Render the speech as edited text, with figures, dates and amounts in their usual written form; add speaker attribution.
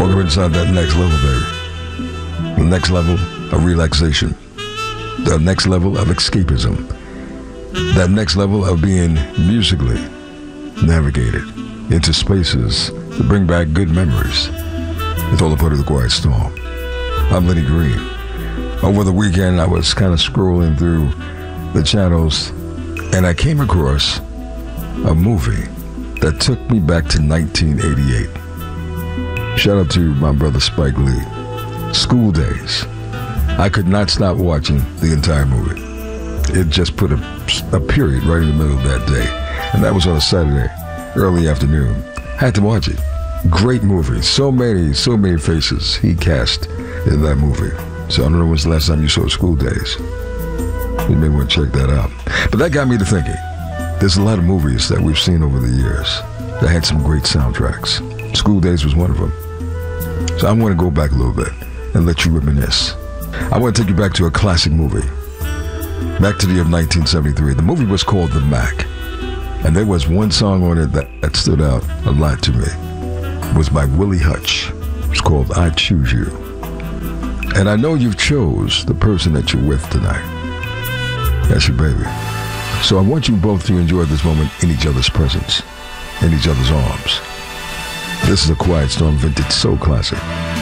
Speaker 1: We're inside that next level, baby. The next level of relaxation. The next level of escapism. That next level of being musically navigated into spaces to bring back good memories. It's all a part of the Quiet Storm. I'm Lenny Green. Over the weekend, I was kind of scrolling through the channels, and I came across a movie that took me back to 1988. Shout out to my brother Spike Lee. School Days. I could not stop watching the entire movie. It just put a period right in the middle of that day. And that was on a Saturday, early afternoon. Had to watch it. Great movie. So many faces he cast in that movie. So I don't know when's the last time you saw School Days. You may want to check that out. But that got me to thinking. There's a lot of movies that we've seen over the years that had some great soundtracks. School Days was one of them. So I want to go back a little bit and let you reminisce. I want to take you back to a classic movie. Back to the year of 1973. The movie was called The Mac. And there was one song on it that stood out a lot to me. It was by Willie Hutch. It's called I Choose You. And I know you've chose the person that you're with tonight. That's your baby. So I want you both to enjoy this moment in each other's presence, in each other's arms. This is a Quiet Storm vintage soul classic.